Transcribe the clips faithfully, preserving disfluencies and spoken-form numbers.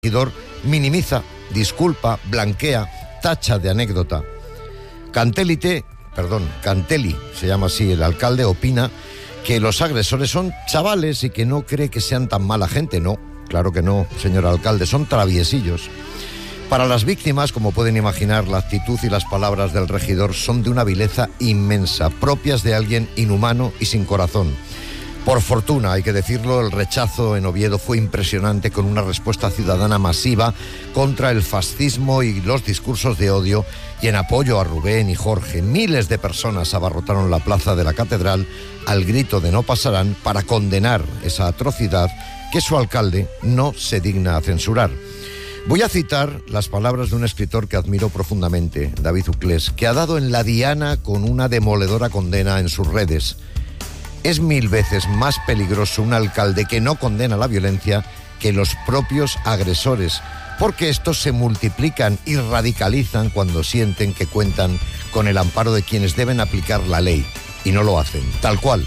regidor minimiza, disculpa, blanquea, tacha de anécdota. Cantélite, perdón, Cantelli, se llama así el alcalde, opina que los agresores son chavales y que no cree que sean tan mala gente. No, claro que no, señor alcalde, son traviesillos. Para las víctimas, como pueden imaginar, la actitud y las palabras del regidor son de una vileza inmensa, propias de alguien inhumano y sin corazón. Por fortuna, hay que decirlo, el rechazo en Oviedo fue impresionante, con una respuesta ciudadana masiva contra el fascismo y los discursos de odio, y en apoyo a Rubén y Jorge. Miles de personas abarrotaron la plaza de la catedral al grito de "no pasarán", para condenar esa atrocidad que su alcalde no se digna a censurar. Voy a citar las palabras de un escritor que admiro profundamente, David Uclés, que ha dado en la diana con una demoledora condena en sus redes. Es mil veces más peligroso un alcalde que no condena la violencia que los propios agresores, porque estos se multiplican y radicalizan cuando sienten que cuentan con el amparo de quienes deben aplicar la ley, y no lo hacen, tal cual.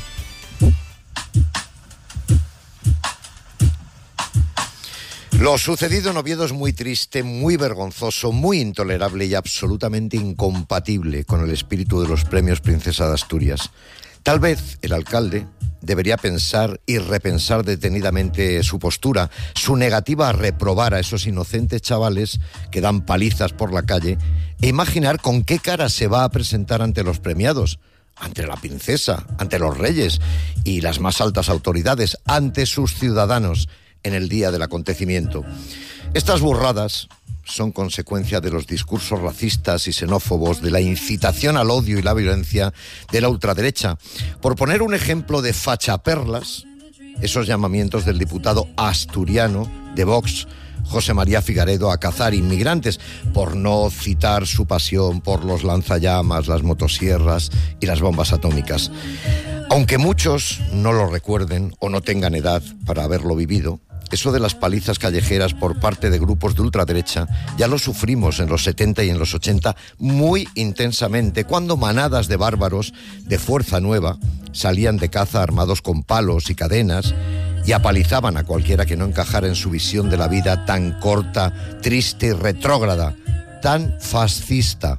Lo sucedido en Oviedo es muy triste, muy vergonzoso, muy intolerable y absolutamente incompatible con el espíritu de los premios Princesa de Asturias. Tal vez el alcalde debería pensar y repensar detenidamente su postura, su negativa a reprobar a esos inocentes chavales que dan palizas por la calle, e imaginar con qué cara se va a presentar ante los premiados, ante la princesa, ante los reyes y las más altas autoridades, ante sus ciudadanos en el día del acontecimiento. Estas burradas son consecuencia de los discursos racistas y xenófobos, de la incitación al odio y la violencia de la ultraderecha. Por poner un ejemplo de fachaperlas, esos llamamientos del diputado asturiano de Vox, José María Figaredo, a cazar inmigrantes, por no citar su pasión por los lanzallamas, las motosierras y las bombas atómicas. Aunque muchos no lo recuerden o no tengan edad para haberlo vivido, eso de las palizas callejeras por parte de grupos de ultraderecha ya lo sufrimos en los setenta y en los ochenta muy intensamente, cuando manadas de bárbaros de Fuerza Nueva salían de caza armados con palos y cadenas y apalizaban a cualquiera que no encajara en su visión de la vida tan corta, triste y retrógrada, tan fascista.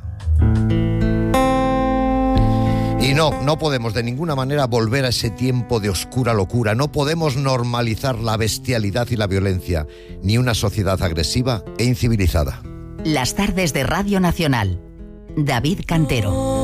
Y no, no podemos de ninguna manera volver a ese tiempo de oscura locura. No podemos normalizar la bestialidad y la violencia, ni una sociedad agresiva e incivilizada. Las tardes de Radio Nacional. David Cantero.